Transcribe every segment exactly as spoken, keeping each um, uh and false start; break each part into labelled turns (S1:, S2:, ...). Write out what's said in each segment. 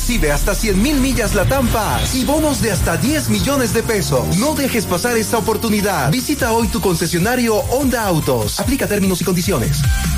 S1: Recibe hasta cien mil millas Latam Pass y bonos de hasta diez millones de pesos. No dejes pasar esta oportunidad. Visita hoy tu concesionario Honda Autos. Aplica términos y condiciones.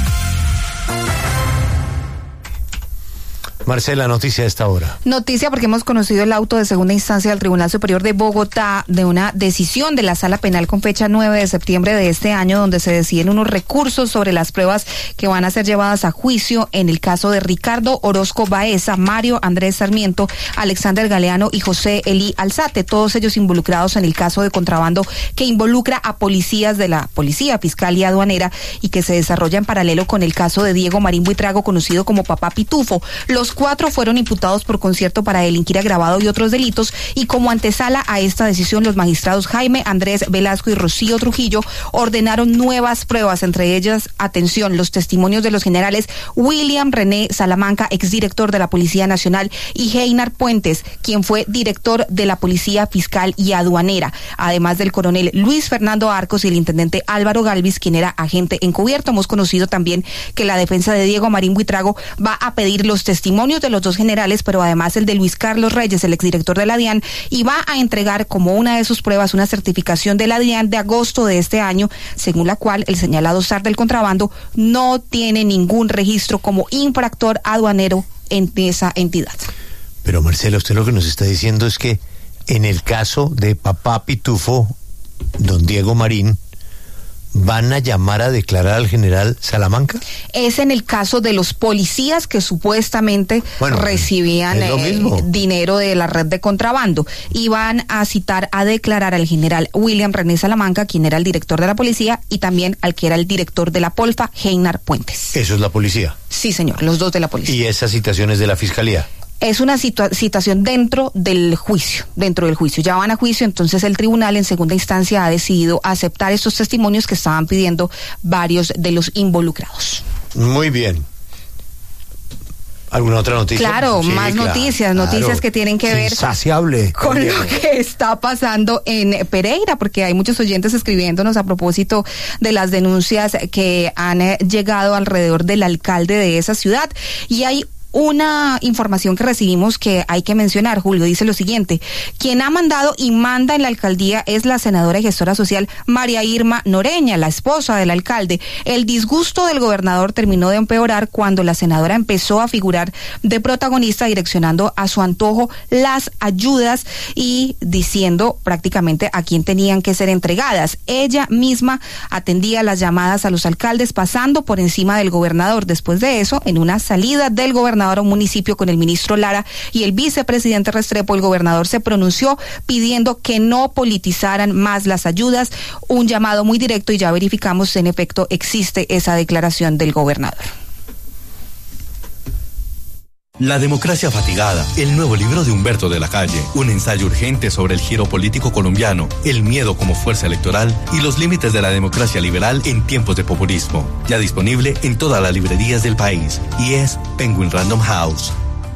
S2: Marcela, noticia a esta hora.
S3: Noticia porque hemos conocido el auto de segunda instancia del Tribunal Superior de Bogotá de una decisión de la Sala Penal con fecha nueve de septiembre de este año, donde se deciden unos recursos sobre las pruebas que van a ser llevadas a juicio en el caso de Ricardo Orozco Baeza, Mario Andrés Sarmiento, Alexander Galeano y José Eli Alzate, todos ellos involucrados en el caso de contrabando que involucra a policías de la Policía Fiscal y Aduanera y que se desarrolla en paralelo con el caso de Diego Marín Buitrago, conocido como Papá Pitufo. Los cuatro fueron imputados por concierto para delinquir agravado y otros delitos, y como antesala a esta decisión, los magistrados Jaime Andrés Velasco y Rocío Trujillo ordenaron nuevas pruebas, entre ellas, atención, los testimonios de los generales William René Salamanca, exdirector de la Policía Nacional, y Heinar Puentes, quien fue director de la Policía Fiscal y Aduanera, además del coronel Luis Fernando Arcos y el intendente Álvaro Galvis, quien era agente encubierto. Hemos conocido también que la defensa de Diego Marín Buitrago va a pedir los testimonios de los dos generales, pero además el de Luis Carlos Reyes, el exdirector de la DIAN, y va a entregar como una de sus pruebas una certificación de la DIAN de agosto de este año, según la cual el señalado zar del contrabando no tiene ningún registro como infractor aduanero en esa entidad.
S2: Pero Marcela, usted lo que nos está diciendo es que en el caso de Papá Pitufo, don Diego Marín, ¿van a llamar a declarar al general Salamanca?
S3: Es en el caso de los policías que supuestamente bueno, recibían eh, dinero de la red de contrabando, y van a citar a declarar al general William René Salamanca, quien era el director de la policía, y también al que era el director de la Polfa, Heinar Puentes.
S2: ¿Eso es la policía?
S3: Sí, señor, los dos de la policía.
S2: ¿Y esas citaciones de la fiscalía?
S3: Es una situa- citación dentro del juicio, dentro del juicio. Ya van a juicio, entonces el tribunal en segunda instancia ha decidido aceptar estos testimonios que estaban pidiendo varios de los involucrados.
S2: Muy bien. ¿Alguna otra noticia?
S3: Claro, sí, más claro, noticias, noticias claro. que tienen que ver
S2: Insaciable.
S3: con Diego. Lo que está pasando en Pereira, porque hay muchos oyentes escribiéndonos a propósito de las denuncias que han eh, llegado alrededor del alcalde de esa ciudad, y hay una información que recibimos que hay que mencionar. Julio dice lo siguiente: quien ha mandado y manda en la alcaldía es la senadora y gestora social María Irma Noreña, la esposa del alcalde. El disgusto del gobernador terminó de empeorar cuando la senadora empezó a figurar de protagonista, direccionando a su antojo las ayudas y diciendo prácticamente a quién tenían que ser entregadas. Ella misma atendía las llamadas a los alcaldes, pasando por encima del gobernador. Después de eso, en una salida del gobernador a un municipio con el ministro Lara y el vicepresidente Restrepo, el gobernador se pronunció pidiendo que no politizaran más las ayudas, un llamado muy directo, y ya verificamos, en efecto existe esa declaración del gobernador.
S4: La democracia fatigada, el nuevo libro de Humberto de la Calle, un ensayo urgente sobre el giro político colombiano, el miedo como fuerza electoral y los límites de la democracia liberal en tiempos de populismo. Ya disponible en todas las librerías del país, y es Penguin Random House.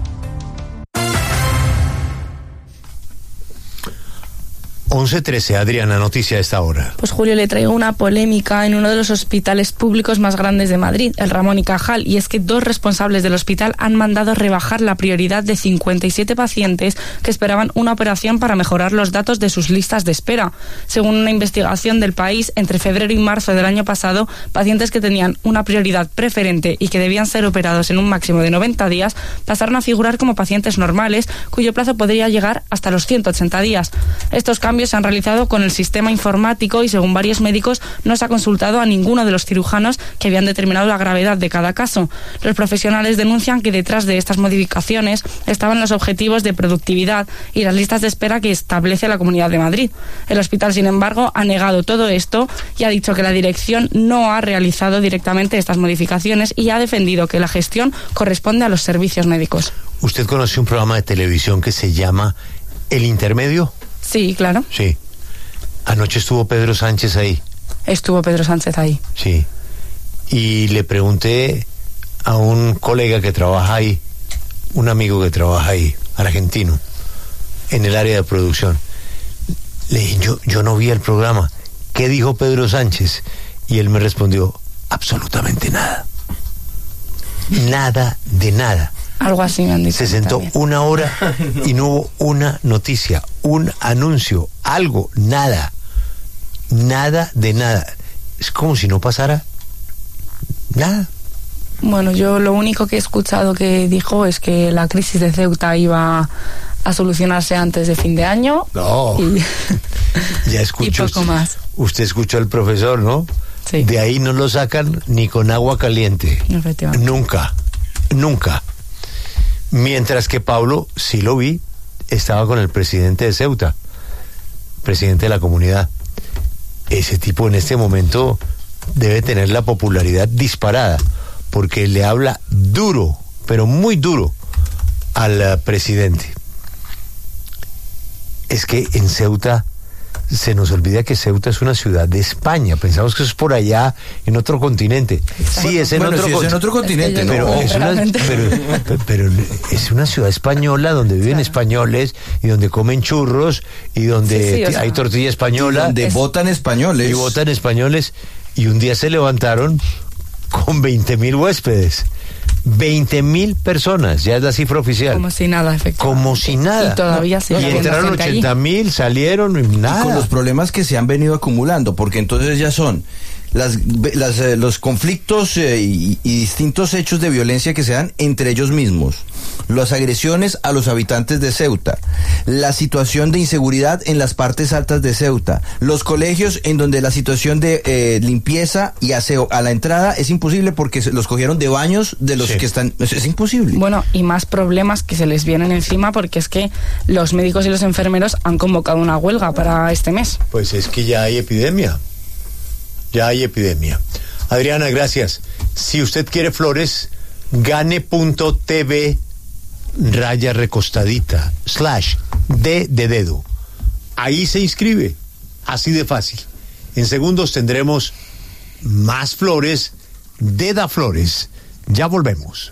S2: once trece, Adriana, noticia a esta hora.
S5: Pues Julio, le traigo una polémica en uno de los hospitales públicos más grandes de Madrid, el Ramón y Cajal, y es que dos responsables del hospital han mandado rebajar la prioridad de cincuenta y siete pacientes que esperaban una operación para mejorar los datos de sus listas de espera. Según una investigación del País, entre febrero y marzo del año pasado, pacientes que tenían una prioridad preferente y que debían ser operados en un máximo de noventa días, pasaron a figurar como pacientes normales, cuyo plazo podría llegar hasta los ciento ochenta días. Estos cambios se han realizado con el sistema informático y, según varios médicos, no se ha consultado a ninguno de los cirujanos que habían determinado la gravedad de cada caso. Los profesionales denuncian que detrás de estas modificaciones estaban los objetivos de productividad y las listas de espera que establece la Comunidad de Madrid. El hospital, sin embargo, ha negado todo esto y ha dicho que la dirección no ha realizado directamente estas modificaciones y ha defendido que la gestión corresponde a los servicios médicos.
S2: ¿Usted conoce un programa de televisión que se llama El Intermedio?
S5: Sí, claro.
S2: Sí. Anoche estuvo Pedro Sánchez ahí.
S5: Estuvo Pedro Sánchez ahí.
S2: Sí. Y le pregunté a un colega que trabaja ahí, un amigo que trabaja ahí, argentino, en el área de producción. Le dije, yo, yo no vi el programa. ¿Qué dijo Pedro Sánchez? Y él me respondió, absolutamente nada. Nada de nada.
S5: Algo así me han dicho.
S2: Se sentó
S5: también.
S2: una hora y no hubo una noticia, un anuncio, algo, nada. Nada de nada. Es como si no pasara nada.
S5: Bueno, yo lo único que he escuchado que dijo es que la crisis de Ceuta iba a solucionarse antes de fin de año.
S2: No.
S5: Y,
S2: ya escuchó.
S5: y poco más.
S2: Usted escuchó al profesor, ¿no?
S5: Sí.
S2: De ahí no lo sacan ni con agua caliente.
S5: Efectivamente.
S2: Nunca, nunca. Mientras que Pablo, sí lo vi, estaba con el presidente de Ceuta, presidente de la comunidad. Ese tipo en este momento debe tener la popularidad disparada, porque le habla duro, pero muy duro, al uh, presidente. Es que en Ceuta se nos olvida que Ceuta es una ciudad de España. Pensamos que eso es por allá, en otro continente. Sí, es en,
S6: bueno,
S2: otro,
S6: sí,
S2: con...
S6: es en otro continente,
S5: es que
S2: pero,
S6: ¿no?
S2: es una, pero, pero es una ciudad española donde viven claro. españoles y donde comen churros y donde
S5: sí, sí, o sea,
S2: hay tortilla española.
S6: Y donde
S2: es,
S6: votan españoles.
S2: Y votan españoles. Y un día se levantaron con veinte mil huéspedes. veinte mil personas, ya es la cifra oficial.
S5: Como si nada, efectivamente.
S2: Como si nada.
S5: Y todavía se
S2: Y entraron ochenta mil, salieron y nada.
S6: Y con los problemas que se han venido acumulando, porque entonces ya son las, las eh, los conflictos eh, y, y distintos hechos de violencia que se dan entre ellos mismos, las agresiones a los habitantes de Ceuta, la situación de inseguridad en las partes altas de Ceuta, los colegios en donde la situación de eh, limpieza y aseo a la entrada es imposible porque se los cogieron de baños de los sí. que están, es, es imposible.
S5: Bueno, y más problemas que se les vienen encima porque es que los médicos y los enfermeros han convocado una huelga para este mes.
S2: Pues es que ya hay epidemia. Ya hay epidemia. Adriana, gracias. Si usted quiere flores, gane.tv raya recostadita slash D de dedo. Ahí se inscribe. Así de fácil. En segundos tendremos más flores de Da Flores. Ya volvemos.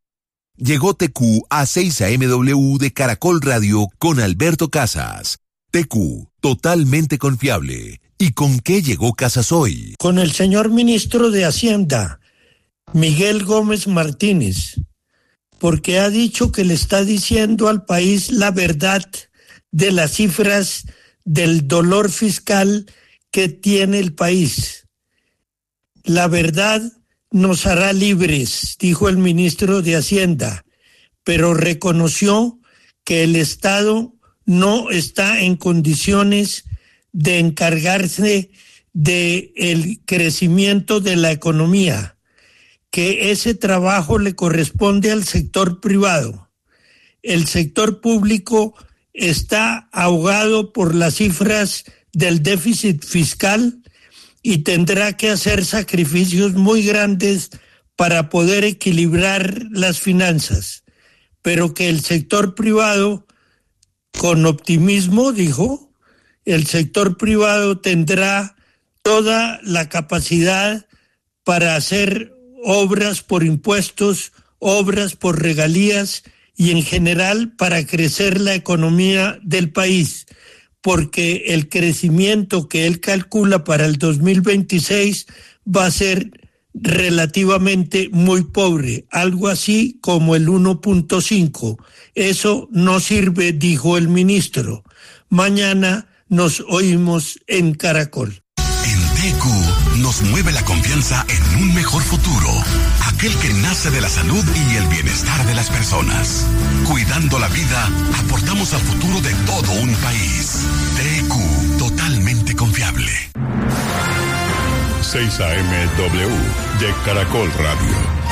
S7: Llegó T Q a seis A M W de Caracol Radio con Alberto Casas. T Q, totalmente confiable. ¿Y con qué llegó Casas hoy?
S8: Con el señor ministro de Hacienda, Miguel Gómez Martínez, porque ha dicho que le está diciendo al país la verdad de las cifras del dolor fiscal que tiene el país. La verdad nos hará libres, dijo el ministro de Hacienda, pero reconoció que el Estado no está en condiciones de encargarse del crecimiento de la economía, que ese trabajo le corresponde al sector privado. El sector público está ahogado por las cifras del déficit fiscal y tendrá que hacer sacrificios muy grandes para poder equilibrar las finanzas, pero que el sector privado, con optimismo, dijo, el sector privado tendrá toda la capacidad para hacer obras por impuestos, obras por regalías y en general para crecer la economía del país, porque el crecimiento que él calcula para el dos mil veintiséis va a ser relativamente muy pobre, algo así como el uno punto cinco. Eso no sirve, dijo el ministro. Mañana nos oímos en Caracol.
S7: En T Q nos mueve la confianza en un mejor futuro, aquel que nace de la salud y el bienestar de las personas. Cuidando la vida, aportamos al futuro de todo un país. T Q, totalmente confiable.
S9: seis A M W de Caracol Radio.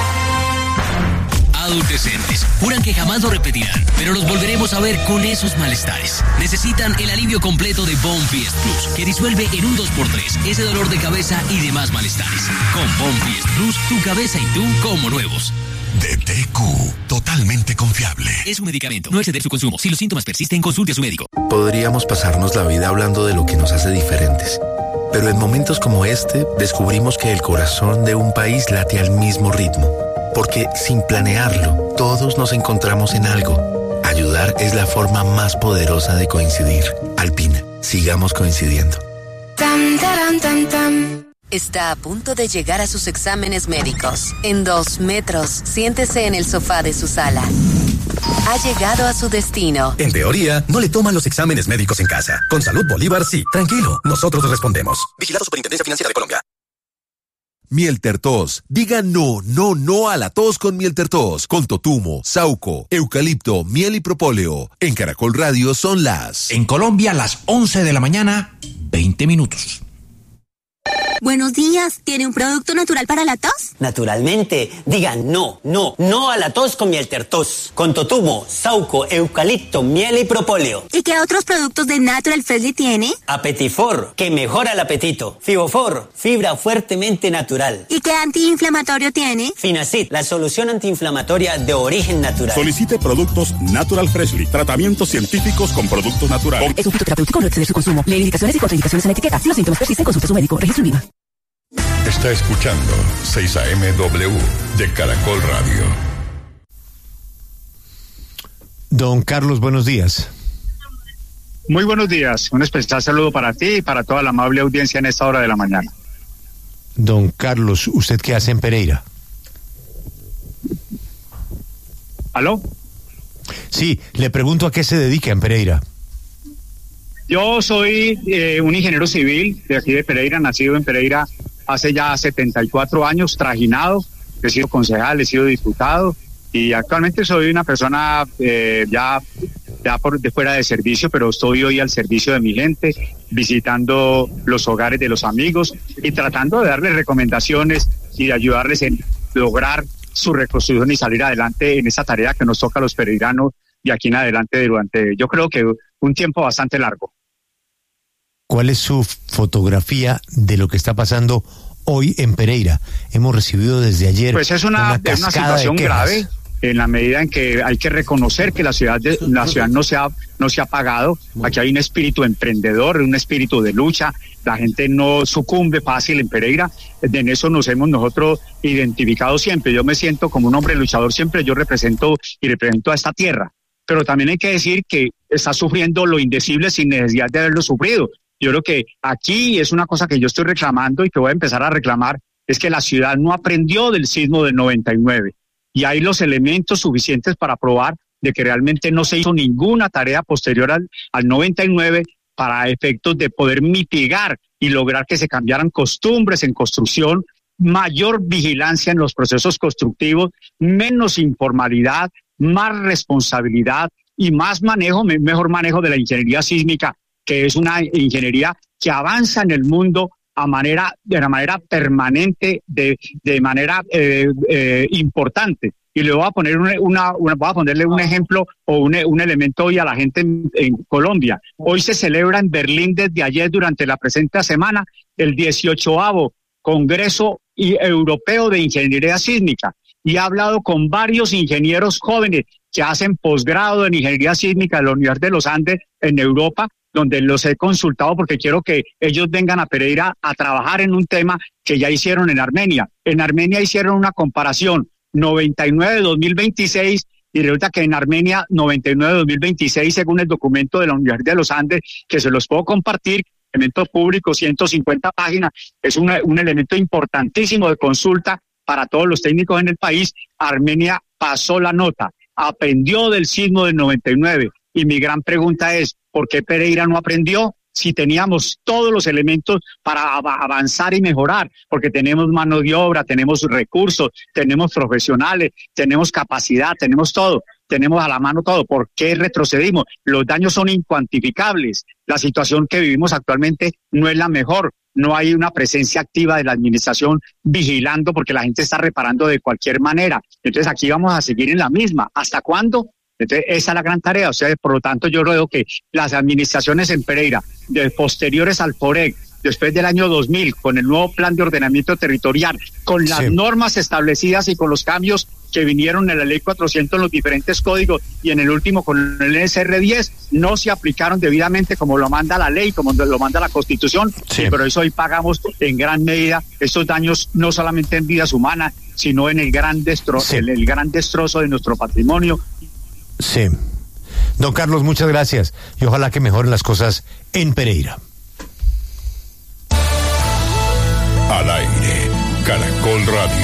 S10: Adolescentes juran que jamás lo repetirán, pero los volveremos a ver con esos malestares. Necesitan el alivio completo de Bonfist Plus, que disuelve en un dos por tres ese dolor de cabeza y demás malestares. Con Bonfist Plus, tu cabeza y tú como nuevos.
S7: De T Q, totalmente confiable.
S10: Es un medicamento, no exceder su consumo. Si los síntomas persisten, consulte a su médico.
S11: Podríamos pasarnos la vida hablando de lo que nos hace diferentes. Pero en momentos como este, descubrimos que el corazón de un país late al mismo ritmo. Porque sin planearlo, todos nos encontramos en algo. Ayudar es la forma más poderosa de coincidir. Alpina, sigamos coincidiendo.
S12: Está a punto de llegar a sus exámenes médicos. En dos metros, siéntese en el sofá de su sala. Ha llegado a su destino.
S13: En teoría, no le toman los exámenes médicos en casa. Con Salud Bolívar, sí. Tranquilo, nosotros respondemos. Vigilado Superintendencia Financiera de Colombia.
S14: Miel Tertos. Diga no, no, no a la tos con Miel Tertos. Con totumo, sauco, eucalipto, miel y propóleo. En Caracol Radio son las...
S15: En Colombia, las once de la mañana, veinte minutos.
S16: Buenos días, ¿tiene un producto natural para la tos?
S17: Naturalmente, digan no, no, no a la tos con Miel Tertos. Con totumo, sauco, eucalipto, miel y propóleo.
S16: ¿Y qué otros productos de Natural Freshly tiene?
S17: Apetifor, que mejora el apetito. Fibofor, fibra fuertemente natural.
S16: ¿Y qué antiinflamatorio tiene?
S17: Finacid, la solución antiinflamatoria de origen natural.
S9: Solicite productos Natural Freshly, tratamientos científicos con productos naturales.
S18: Es un fitoterapéutico, no exceder su consumo. Lee indicaciones y contraindicaciones en etiqueta. Si los síntomas persisten, consulte a su médico. Registro INVIMA.
S9: Está escuchando seis A M W de Caracol Radio.
S2: Don Carlos, buenos días.
S19: Muy buenos días. Un especial saludo para ti y para toda la amable audiencia en esta hora de la mañana.
S2: Don Carlos, ¿usted qué hace en Pereira?
S19: ¿Aló?
S2: Sí, le pregunto a qué se dedica en Pereira.
S19: Yo soy eh, un ingeniero civil de aquí de Pereira, nacido en Pereira hace ya setenta y cuatro años, trajinado, he sido concejal, he sido diputado y actualmente soy una persona eh, ya, ya por de fuera de servicio, pero estoy hoy al servicio de mi gente, visitando los hogares de los amigos y tratando de darles recomendaciones y de ayudarles en lograr su reconstrucción y salir adelante en esa tarea que nos toca a los pereiranos de aquí en adelante durante, yo creo que un tiempo bastante largo.
S2: ¿Cuál es su fotografía de lo que está pasando hoy en Pereira? Hemos recibido desde ayer
S19: pues es una, una, es una situación grave en la medida en que hay que reconocer que la ciudad de, la ciudad no se ha no se ha apagado. Aquí hay un espíritu emprendedor, un espíritu de lucha. La gente no sucumbe fácil en Pereira. En eso nos hemos nosotros identificado siempre. Yo me siento como un hombre luchador siempre. Yo represento y represento a esta tierra. Pero también hay que decir que está sufriendo lo indecible sin necesidad de haberlo sufrido. Yo creo que aquí es una cosa que yo estoy reclamando y que voy a empezar a reclamar, es que la ciudad no aprendió del sismo del noventa y nueve y hay los elementos suficientes para probar de que realmente no se hizo ninguna tarea posterior al, al noventa y nueve para efectos de poder mitigar y lograr que se cambiaran costumbres en construcción, mayor vigilancia en los procesos constructivos, menos informalidad, más responsabilidad y más manejo, mejor manejo de la ingeniería sísmica, que es una ingeniería que avanza en el mundo a manera, de una manera permanente, de, de manera eh, eh, importante. Y le voy a poner una, una, una voy a ponerle un ejemplo o un, un elemento hoy a la gente en, en Colombia. Hoy se celebra en Berlín desde ayer durante la presente semana el dieciochoavo Congreso Europeo de Ingeniería Sísmica. Y he hablado con varios ingenieros jóvenes que hacen posgrado en ingeniería sísmica de la Universidad de los Andes en Europa, donde los he consultado porque quiero que ellos vengan a Pereira a trabajar en un tema que ya hicieron en Armenia. En Armenia hicieron una comparación noventa y nueve dos mil veintiséis y resulta que en Armenia noventa y nueve dos mil veintiséis, según el documento de la Universidad de los Andes, que se los puedo compartir, elemento público, ciento cincuenta páginas, es una, un elemento importantísimo de consulta para todos los técnicos en el país. Armenia pasó la nota, aprendió del sismo del noventa y nueve y mi gran pregunta es, ¿por qué Pereira no aprendió? Si teníamos todos los elementos para avanzar y mejorar, porque tenemos mano de obra, tenemos recursos, tenemos profesionales, tenemos capacidad, tenemos todo, tenemos a la mano todo. ¿Por qué retrocedimos? Los daños son incuantificables. La situación que vivimos actualmente no es la mejor. No hay una presencia activa de la administración vigilando porque la gente está reparando de cualquier manera. Entonces aquí vamos a seguir en la misma. ¿Hasta cuándo? Entonces, esa es la gran tarea. O sea, por lo tanto, yo creo que las administraciones en Pereira, de posteriores al FOREC, después del año dos mil, con el nuevo plan de ordenamiento territorial, con las sí. normas establecidas y con los cambios que vinieron en la ley cuatrocientos en los diferentes códigos y en el último con el S R diez, no se aplicaron debidamente como lo manda la ley, como lo manda la Constitución, sí. y por eso hoy pagamos en gran medida estos daños, no solamente en vidas humanas, sino en el gran destrozo, sí. el, el gran destrozo de nuestro patrimonio.
S2: Sí. Don Carlos, muchas gracias y ojalá que mejoren las cosas en Pereira.
S9: Al Caracol Radio.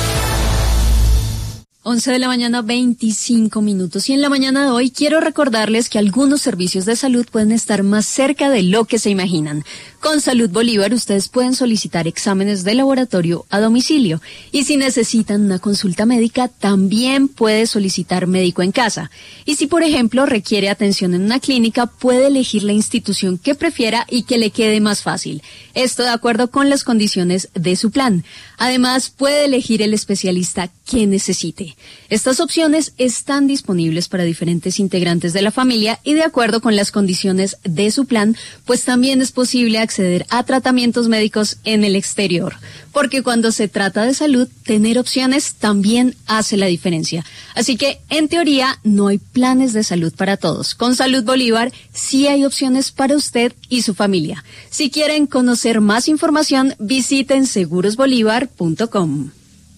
S20: once de la mañana, veinticinco minutos. Y en la mañana de hoy quiero recordarles que algunos servicios de salud pueden estar más cerca de lo que se imaginan. Con Salud Bolívar ustedes pueden solicitar exámenes de laboratorio a domicilio. Y si necesitan una consulta médica, también puede solicitar médico en casa. Y si, por ejemplo, requiere atención en una clínica, puede elegir la institución que prefiera y que le quede más fácil. Esto de acuerdo con las condiciones de su plan. Además, puede elegir el especialista que necesite. Estas opciones están disponibles para diferentes integrantes de la familia y de acuerdo con las condiciones de su plan, pues también es posible acceder a tratamientos médicos en el exterior. Porque cuando se trata de salud, tener opciones también hace la diferencia. Así que, en teoría, no hay planes de salud para todos. Con Salud Bolívar, sí hay opciones para usted y su familia. Si quieren conocer más información, visiten seguros bolívar punto com.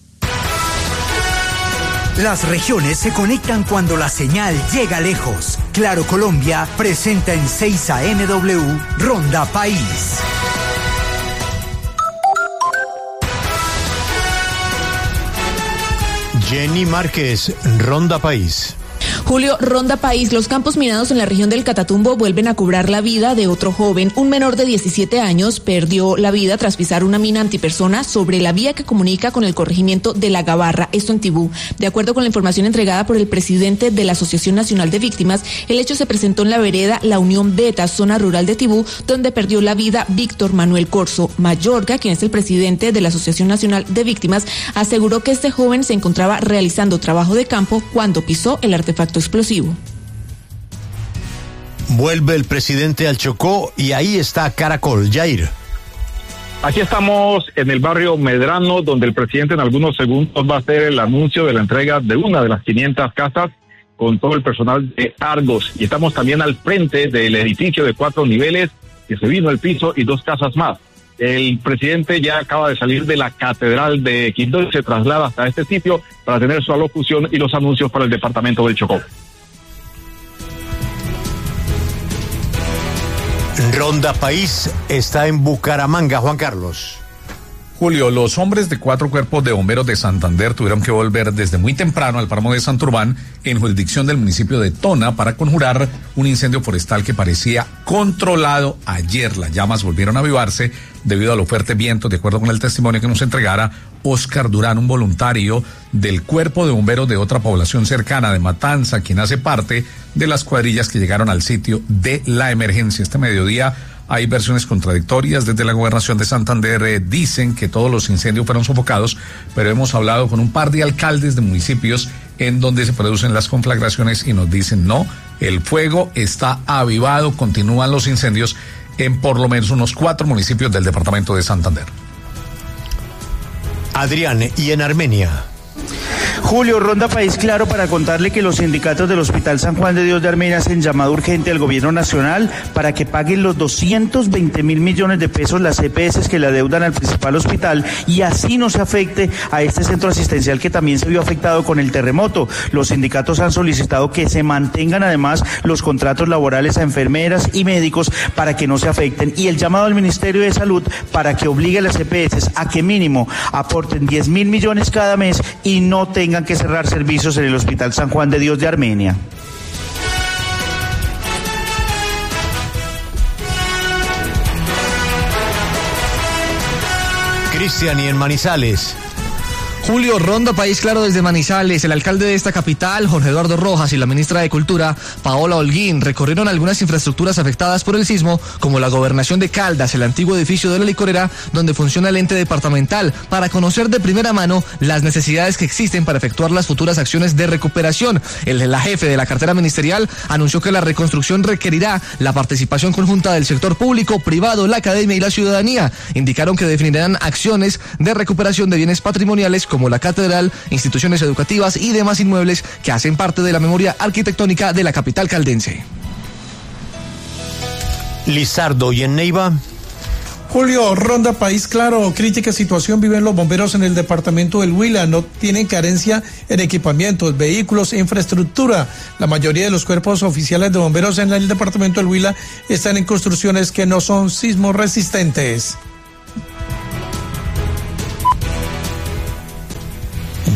S21: Las regiones se conectan cuando la señal llega lejos. Claro Colombia presenta en seis A M W Ronda País.
S2: Jenny Márquez, Ronda País.
S22: Julio, Ronda País, los campos minados en la región del Catatumbo vuelven a cobrar la vida de otro joven. Un menor de diecisiete años perdió la vida tras pisar una mina antipersona sobre la vía que comunica con el corregimiento de La Gabarra, esto en Tibú. De acuerdo con la información entregada por el presidente de la Asociación Nacional de Víctimas, el hecho se presentó en la vereda La Unión Beta, zona rural de Tibú, donde perdió la vida Víctor Manuel Corso. Mayorga, quien es el presidente de la Asociación Nacional de Víctimas, aseguró que este joven se encontraba realizando trabajo de campo cuando pisó el artefacto explosivo.
S2: Vuelve el presidente al Chocó y ahí está Caracol. Jair.
S23: Aquí estamos en el barrio Medrano, donde el presidente en algunos segundos va a hacer el anuncio de la entrega de una de las quinientas casas con todo el personal de Argos. Y estamos también al frente del edificio de cuatro niveles que se vino al piso y dos casas más. El presidente ya acaba de salir de la Catedral de Quindó y se traslada hasta este sitio para tener su alocución y los anuncios para el departamento del Chocó.
S2: Ronda País está en Bucaramanga, Juan Carlos.
S24: Julio, los hombres de cuatro cuerpos de bomberos de Santander tuvieron que volver desde muy temprano al páramo de Santurbán, en jurisdicción del municipio de Tona, para conjurar un incendio forestal que parecía controlado ayer. Las llamas volvieron a avivarse debido a los fuertes vientos, de acuerdo con el testimonio que nos entregara Oscar Durán, un voluntario del cuerpo de bomberos de otra población cercana de Matanza, quien hace parte de las cuadrillas que llegaron al sitio de la emergencia. Este mediodía hay versiones contradictorias. Desde la Gobernación de Santander eh, dicen que todos los incendios fueron sofocados, pero hemos hablado con un par de alcaldes de municipios en donde se producen las conflagraciones y nos dicen no, el fuego está avivado, continúan los incendios en por lo menos unos cuatro municipios del departamento de Santander.
S2: Adrián, y en Armenia.
S25: Julio, Ronda País Claro para contarle que los sindicatos del Hospital San Juan de Dios de Armenia hacen llamado urgente al gobierno nacional para que paguen los doscientos veinte mil millones de pesos las E P S que le adeudan al principal hospital y así no se afecte a este centro asistencial que también se vio afectado con el terremoto. Los sindicatos han solicitado que se mantengan además los contratos laborales a enfermeras y médicos para que no se afecten y el llamado al Ministerio de Salud para que obligue a las E P S a que mínimo aporten diez mil millones cada mes y no tengan que cerrar servicios en el Hospital San Juan de Dios de Armenia.
S2: Cristian, y en Manizales.
S26: Julio, Ronda País Claro desde Manizales. El alcalde de esta capital, Jorge Eduardo Rojas, y la ministra de Cultura, Paola Holguín, recorrieron algunas infraestructuras afectadas por el sismo, como la gobernación de Caldas, el antiguo edificio de la licorera, donde funciona el ente departamental, para conocer de primera mano las necesidades que existen para efectuar las futuras acciones de recuperación. El, la jefe de la cartera ministerial anunció que la reconstrucción requerirá la participación conjunta del sector público, privado, la academia y la ciudadanía. Indicaron que definirán acciones de recuperación de bienes patrimoniales como la catedral, instituciones educativas y demás inmuebles que hacen parte de la memoria arquitectónica de la capital caldense.
S2: Lizardo, y en Neiva.
S27: Julio, Ronda País Claro, crítica situación viven los bomberos en el departamento del Huila, no tienen carencia en equipamientos, vehículos e infraestructura. La mayoría de los cuerpos oficiales de bomberos en el departamento del Huila están en construcciones que no son sismo resistentes.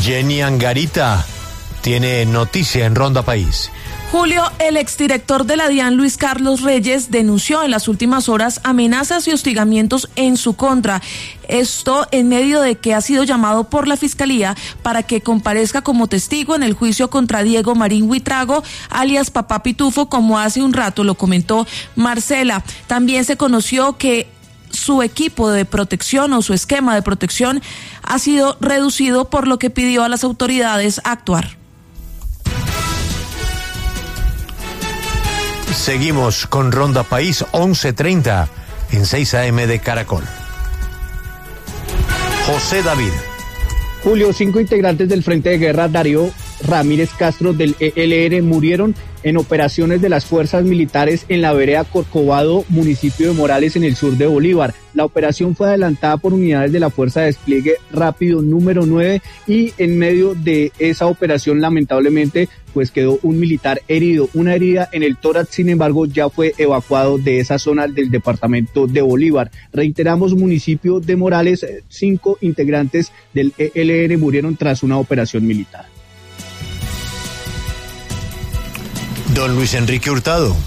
S2: Jenny Angarita tiene noticia en Ronda País.
S22: Julio, el exdirector de la DIAN, Luis Carlos Reyes, denunció en las últimas horas amenazas y hostigamientos en su contra. Esto en medio de que ha sido llamado por la Fiscalía para que comparezca como testigo en el juicio contra Diego Marín Huitrago, alias Papá Pitufo, como hace un rato lo comentó Marcela. También se conoció que su equipo de protección o su esquema de protección ha sido reducido, por lo que pidió a las autoridades actuar.
S2: Seguimos con Ronda País, once treinta en seis A M de Caracol. José David.
S1: Julio, cinco integrantes del Frente de Guerra Darío Ramírez Castro del E L N murieron en operaciones de las fuerzas militares en la vereda Corcovado, municipio de Morales, en el sur de Bolívar. La operación fue adelantada por unidades de la Fuerza de Despliegue Rápido número nueve y en medio de esa operación, lamentablemente, pues quedó un militar herido, una herida en el tórax. Sin embargo, ya fue evacuado de esa zona del departamento de Bolívar. Reiteramos, municipio de Morales, cinco integrantes del E L N murieron tras una operación militar.
S2: Don Luis Enrique Hurtado.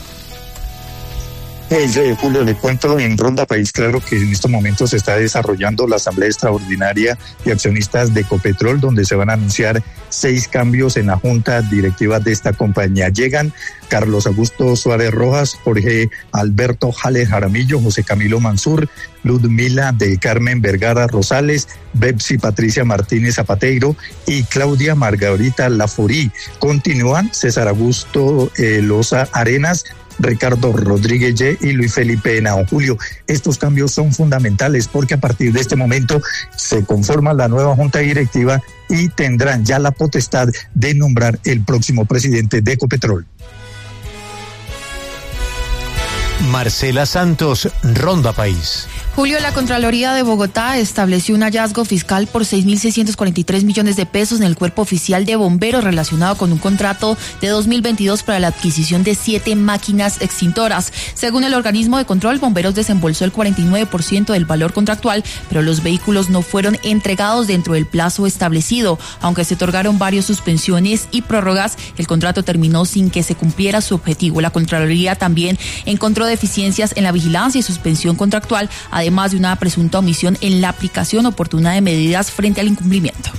S3: Eh, Julio, le cuento en Ronda País Claro que en estos momentos se está desarrollando la Asamblea Extraordinaria de Accionistas de Ecopetrol, donde se van a anunciar seis cambios en la junta directiva de esta compañía. Llegan Carlos Augusto Suárez Rojas, Jorge Alberto Jale Jaramillo, José Camilo Mansur, Ludmila de Carmen Vergara Rosales, Bepsi Patricia Martínez Zapateiro y Claudia Margarita Laforí. Continúan César Augusto eh, Loza Arenas, Ricardo Rodríguez Ye y Luis Felipe Henao. Julio, estos cambios son fundamentales porque a partir de este momento se conforma la nueva junta directiva y tendrán ya la potestad de nombrar el próximo presidente de Ecopetrol.
S2: Marcela Santos, Ronda País.
S4: Julio, la Contraloría de Bogotá estableció un hallazgo fiscal por seis mil seiscientos cuarenta y tres millones de pesos en el Cuerpo Oficial de Bomberos relacionado con un contrato de dos mil veintidós para la adquisición de siete máquinas extintoras. Según el organismo de control, Bomberos desembolsó el cuarenta y nueve por ciento del valor contractual, pero los vehículos no fueron entregados dentro del plazo establecido. Aunque se otorgaron varias suspensiones y prórrogas, el contrato terminó sin que se cumpliera su objetivo. La Contraloría también encontró deficiencias en la vigilancia y suspensión contractual, además además de una presunta omisión en la aplicación oportuna de medidas frente al incumplimiento.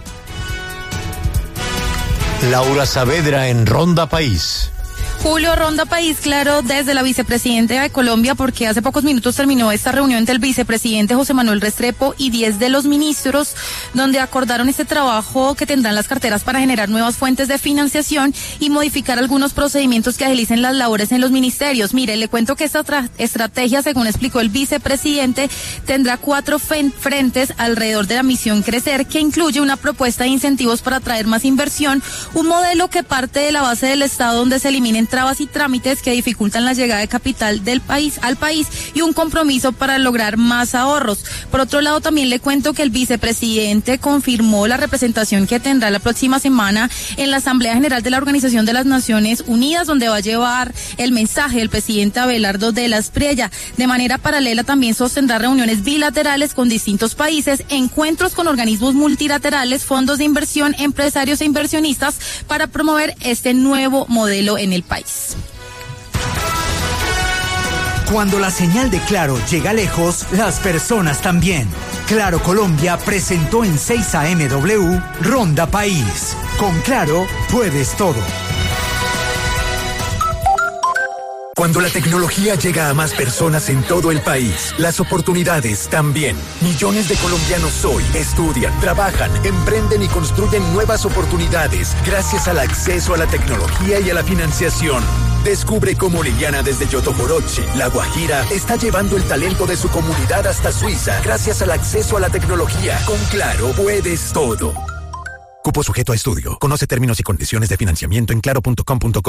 S2: Laura Saavedra en Ronda País.
S4: Julio, Ronda País Claro desde la vicepresidenta de Colombia, porque hace pocos minutos terminó esta reunión entre el vicepresidente José Manuel Restrepo y diez de los ministros, donde acordaron este trabajo que tendrán las carteras para generar nuevas fuentes de financiación y modificar algunos procedimientos que agilicen las labores en los ministerios. Mire, le cuento que esta tra- estrategia, según explicó el vicepresidente, tendrá cuatro fen- frentes alrededor de la misión Crecer, que incluye una propuesta de incentivos para atraer más inversión, un modelo que parte de la base del Estado donde se eliminen trabas y trámites que dificultan la llegada de capital del país al país y un compromiso para lograr más ahorros. Por otro lado, también le cuento que el vicepresidente confirmó la representación que tendrá la próxima semana en la Asamblea General de la Organización de las Naciones Unidas, donde va a llevar el mensaje del presidente Abelardo de la Espriella. De manera paralela, también sostendrá reuniones bilaterales con distintos países, encuentros con organismos multilaterales, fondos de inversión, empresarios e inversionistas para promover este nuevo modelo en el país.
S21: Cuando la señal de Claro llega lejos, las personas también. Claro Colombia presentó en seis A M W Ronda País. Con Claro puedes todo.
S13: Cuando la tecnología llega a más personas en todo el país, las oportunidades también. Millones de colombianos hoy estudian, trabajan, emprenden y construyen nuevas oportunidades gracias al acceso a la tecnología y a la financiación. Descubre cómo Liliana desde Yotoboroche, La Guajira, está llevando el talento de su comunidad hasta Suiza gracias al acceso a la tecnología. Con Claro puedes todo. Cupo sujeto a estudio. Conoce términos y condiciones de financiamiento en claro punto com punto co.